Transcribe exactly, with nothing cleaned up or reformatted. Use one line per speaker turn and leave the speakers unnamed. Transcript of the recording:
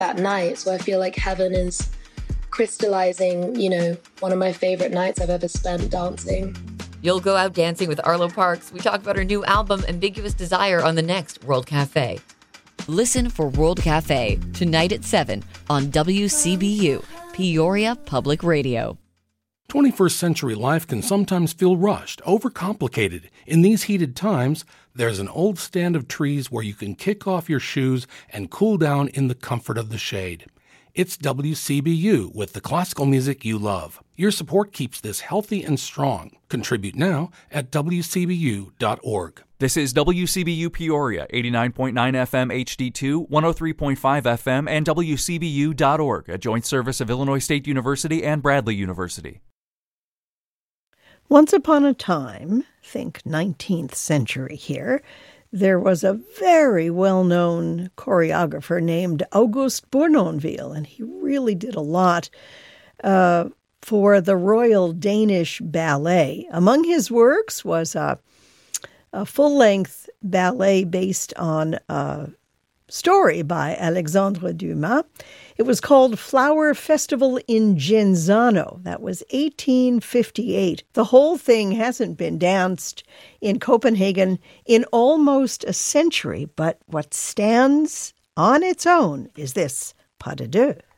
that night. So I feel like heaven is crystallizing, you know, one of my favorite nights I've ever spent dancing.
You'll go out dancing with Arlo Parks. We talk about her new album, Ambiguous Desire, on the next World Cafe. Listen for World Cafe tonight at seven on W C B U, Peoria Public Radio.
twenty-first century life can sometimes feel rushed, overcomplicated. In these heated times, there's an old stand of trees where you can kick off your shoes and cool down in the comfort of the shade. It's W C B U with the classical music you love. Your support keeps this healthy and strong. Contribute now at w c b u dot org.
This is W C B U Peoria, eighty-nine point nine F M H D two, one oh three point five F M, and w c b u dot org, a joint service of Illinois State University and Bradley University.
Once upon a time, think nineteenth century here, there was a very well-known choreographer named Auguste Bournonville, and he really did a lot uh, for the Royal Danish Ballet. Among his works was a, a full-length ballet based on a story by Alexandre Dumas. It was called Flower Festival in Genzano. That was eighteen fifty-eight. The whole thing hasn't been danced in Copenhagen in almost a century, but what stands on its own is this pas de deux.